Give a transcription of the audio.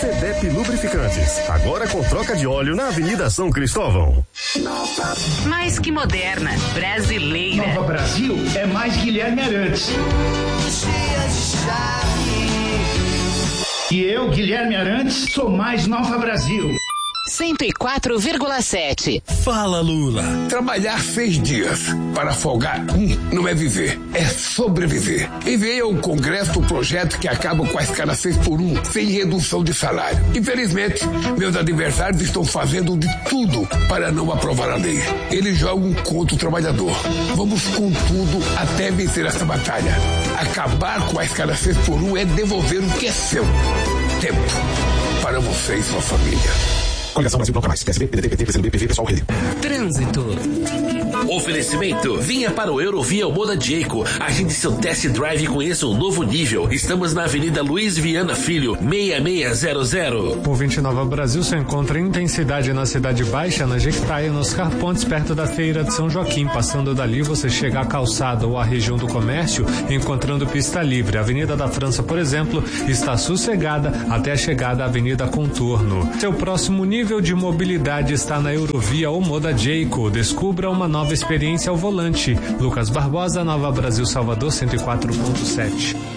CDEP Lubrificantes, agora com troca de óleo na Avenida São Cristóvão. Mais que moderna, brasileira. Nova Brasil é mais Guilherme Arantes. Cheia de charme. E eu, Guilherme Arantes, sou mais Nova Brasil. 104,7. Fala, Lula. Trabalhar 6 dias para folgar não é viver, é sobreviver. Enviei ao Congresso o projeto que acaba com a escala 6x1, sem redução de salário. Infelizmente, meus adversários estão fazendo de tudo para não aprovar a lei. Eles jogam contra o trabalhador. Vamos com tudo até vencer essa batalha. Acabar com a escala 6x1 é devolver o que é seu. Tempo para você e sua família. Coligação Brasil Bloco Mais, PSB, PDT, PT, PCdoB, PV, Pessoal, Rede. Trânsito. Oferecimento. Vinha para o Eurovia Moda Jayco. Agende seu test drive e conheça um novo nível. Estamos na Avenida Luiz Viana Filho, 6600. O 29 Brasil se encontra em intensidade na Cidade Baixa, na Jequitaia, nos Carpontes, perto da Feira de São Joaquim. Passando dali, você chega à calçada ou à região do comércio, encontrando pista livre. A Avenida da França, por exemplo, está sossegada até a chegada à Avenida Contorno. Seu próximo nível de mobilidade está na Eurovia ou Moda Jayco. Descubra uma nova experiência ao volante. Lucas Barbosa, Nova Brasil, Salvador, 104,7.